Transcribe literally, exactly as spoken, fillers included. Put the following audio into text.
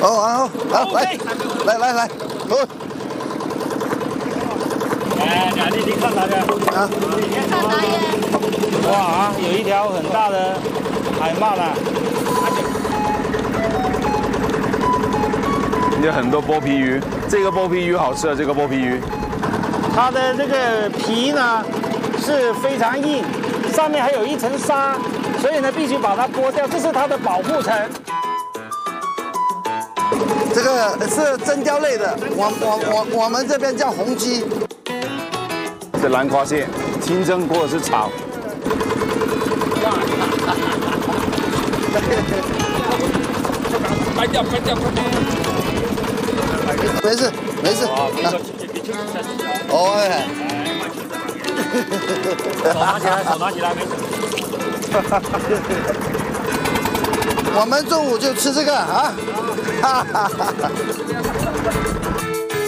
哦，好，好，来，来来来，哦。 哎，两弟，你看哪个？啊， 看哪里？ 哇，有一条很大的海鳗啊！ 有很多剥皮鱼，这个剥皮鱼好吃啊，这个剥皮鱼。 它的这个皮呢是非常硬，上面还有一层沙，所以呢必须把它剥掉，这是它的保护层。 这个是真鲷类的，我我我我们这边叫红鸡。 这南瓜蟹，清蒸或者是炒。 掰掉，掰掉，快点！ 没事，没事。哦，哎。 手拿起来，手拿起来，没事。 我们中午就吃这个啊！哈哈哈哈。